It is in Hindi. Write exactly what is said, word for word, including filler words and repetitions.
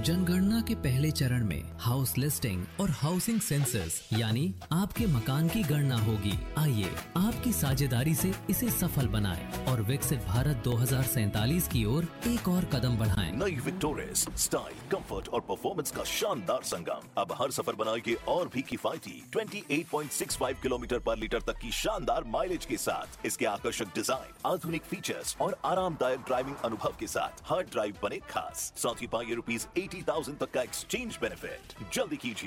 जनगणना के पहले चरण में हाउस लिस्टिंग और हाउसिंग सेंसस यानी आपके मकान की गणना होगी। आइए आपकी साझेदारी से इसे सफल बनाएं और विकसित भारत दो हज़ार सैंतालीस की ओर एक और कदम बढ़ाएं। नई विक्टोरियस स्टाइल, कंफर्ट और परफॉर्मेंस का शानदार संगम अब हर सफर बनाएगी और भी किफायती अट्ठाईस पॉइंट छह पाँच किलोमीटर पर लीटर तक की शानदार माइलेज के साथ। इसके आकर्षक डिजाइन, आधुनिक फीचर्स और आरामदायक ड्राइविंग अनुभव के साथ हर ड्राइव बने खास। साथ ही पाइए रुपीज अस्सी हज़ार तक का एक्सचेंज बेनिफिट। जल्दी कीजिए